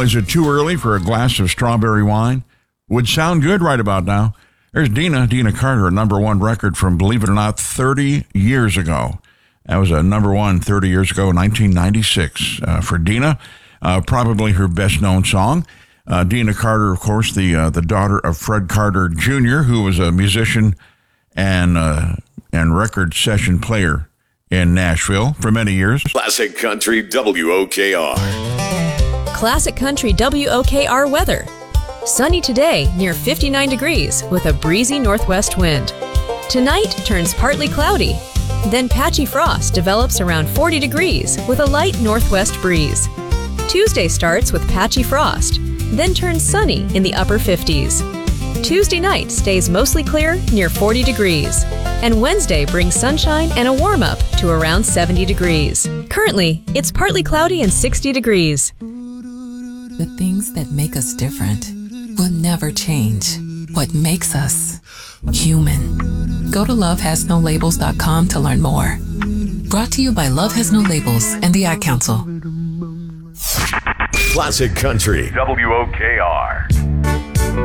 is it too early for a glass of strawberry wine? Would sound good right about now. There's Dina Carter, a number one record from, believe it or not, 30 years ago. That was a number one 30 years ago, 1996. For Dina, probably her best-known song. Dina Carter, of course, the daughter of Fred Carter Jr., who was a musician and record session player in Nashville for many years. Classic Country WOKR. Classic Country WOKR weather. Sunny today, near 59 degrees, with a breezy northwest wind. Tonight turns partly cloudy. Then patchy frost develops around 40 degrees with a light northwest breeze. Tuesday starts with patchy frost, then turns sunny in the upper 50s. Tuesday night stays mostly clear near 40 degrees. And Wednesday brings sunshine and a warm-up to around 70 degrees. Currently, it's partly cloudy and 60 degrees. The things that make us different will never change. What makes us human. Go to lovehasnolabels.com to learn more. Brought to you by Love Has No Labels and the Ad Council. Classic Country WOKR.